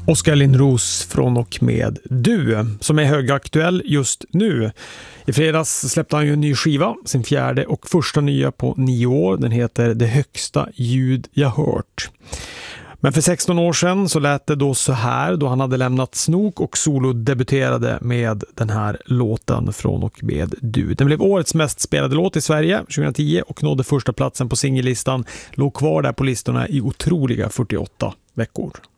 Oskar Lindros från och med Du, som är högaktuell just nu. I fredags släppte han ju en ny skiva, sin fjärde och första nya på 9 år. Den heter Det högsta ljud jag hört. Men för 16 år sedan så lät det då så här, då han hade lämnat Snok och solodebuterade med den här låten från och med Du. Den blev årets mest spelade låt i Sverige 2010 och nådde första platsen på singellistan. Låg kvar där på listorna i otroliga 48 veckor.